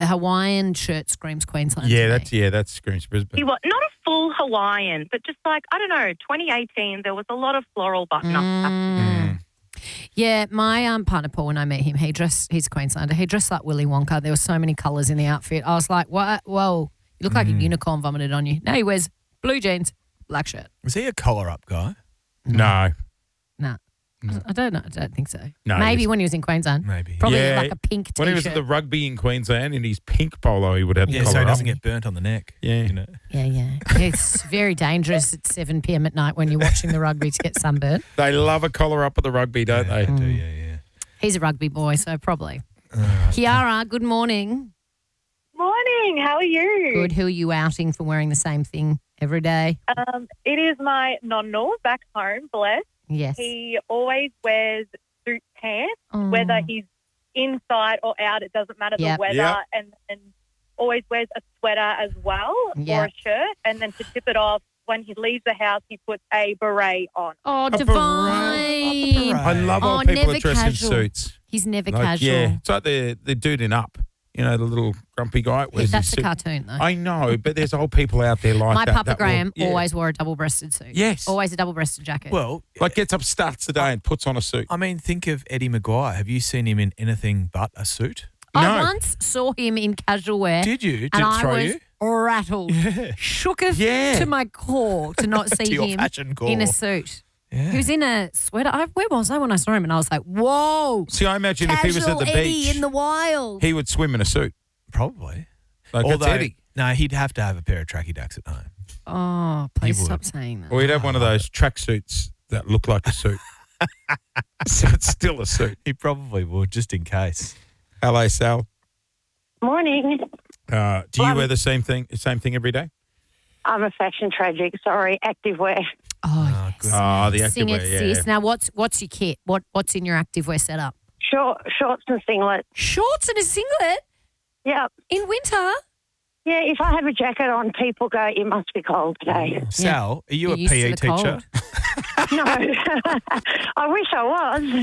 Hawaiian shirt screams Queensland. Yeah, to me. that screams Brisbane. He was not a full Hawaiian, but just like, I don't know, 2018, there was a lot of floral button-ups. Yeah, my partner Paul, when I met him, he's Queenslander. He dressed like Willy Wonka. There were so many colours in the outfit. I was like, what? Whoa, you look like a unicorn vomited on you. No, he wears blue jeans, black shirt. Was he a collar-up guy? No. No. I don't know. I don't think so. No, Maybe when he was in Queensland. Maybe. Probably Yeah, like a pink T-shirt. When he was at the rugby in Queensland in his pink polo, he would have the Yeah, collar so he up. doesn't get burnt on the neck. Yeah. You know? Yeah. It's very dangerous at 7 p.m. at night when you're watching the rugby to get sunburnt. They love a collar up at the rugby, don't they? Yeah. He's a rugby boy, so probably. Kiara, good morning. Morning. How are you? Good. Who are you outing for wearing the same thing every day? It is my nonno back home, bless. Yes. He always wears suit pants, Oh. whether he's inside or out. It doesn't matter Yep. the weather. Yep. And always wears a sweater as well or Yep. a shirt. And then to tip it off, when he leaves the house, he puts a beret on. Oh, beret. Divine. I love old Oh, people never that dress casual. in suits. He's never Like, casual. Yeah, it's like the dude in Up. You know, the little grumpy guy. wears That's his a suit. cartoon, though. I know, but there's old people out there like My that. Papa that will- Graham yeah. always wore a double-breasted suit. Yes. Always a double-breasted jacket. Well, Like gets up, starts the day and puts on a suit. I mean, think of Eddie Maguire. Have you seen him in anything but a suit? I No. once saw him in casual wear. Did you? Did and it I throw was you? rattled. Shooketh Yeah. to my core to not see your him fashion core. in a suit. Yeah. He was in a sweater. Where was I when I saw him? And I was like, whoa. See, I imagine if he was at Casual the Eddie beach, in the wild. he would swim in a suit. Probably. Like that's Eddie. No, he'd have to have a pair of tracky ducks at home. Oh, please He stop would. saying that. Or he'd have one of those track suits that look like a suit. So it's still a suit. He probably would, just in case. Hello, Sal. Morning. Do you wear the same thing every day? I'm a fashion tragic. Sorry, activewear. Oh, yes. Oh, the Sing it, activewear, yeah. sis. Now, what's your kit? What's in your activewear setup? Shorts and singlet. Shorts and a singlet Yep. in winter? Yeah, if I have a jacket on, people go, it must be cold today. Sal, are you You're a used to PE the teacher? cold. No. I wish I was.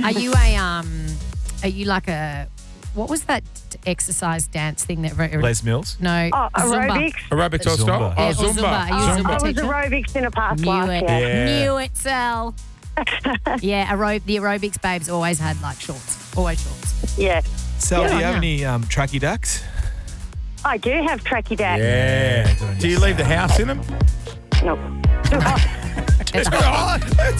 Are you like a, what was that exercise dance thing that? Les Mills? No. Oh, Zumba. aerobics. Aerobics or style? Zumba. Oh, Yeah, or Zumba. Zumba. Are you a I Zumba was teacher? aerobics in a past Knew life. it. Yeah. Knew it, Sal. Yeah, the aerobics babes always had like shorts. Always shorts. Yeah. Sal, Yeah, do you have yeah. any tracky ducks? I do have tracky ducks. Yeah. good on Do you, you leave the Sal. house in them? Nope. It's